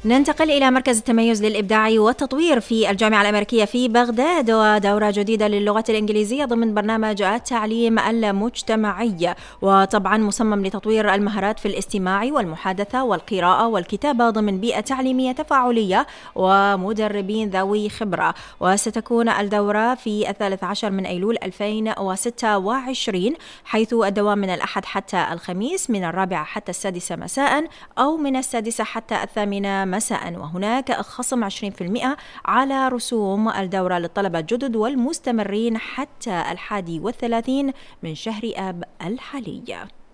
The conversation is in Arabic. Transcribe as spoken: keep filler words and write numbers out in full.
ننتقل إلى مركز التميز للإبداع والتطوير في الجامعة الأمريكية في بغداد، ودورة جديدة للغة الإنجليزية ضمن برنامج التعليم المجتمعي، وطبعا مصمم لتطوير المهارات في الاستماع والمحادثة والقراءة والكتابة ضمن بيئة تعليمية تفاعلية ومدربين ذوي خبرة. وستكون الدورة في الثالث عشر من أيلول ألفين وستة وعشرين، حيث الدوام من الأحد حتى الخميس من الرابعة حتى السادسة مساء أو من السادسة حتى الثامنة مساء. وهناك خصم عشرين بالمئة على رسوم الدورة للطلبة الجدد والمستمرين حتى الحادي والثلاثين من شهر آب الحالي.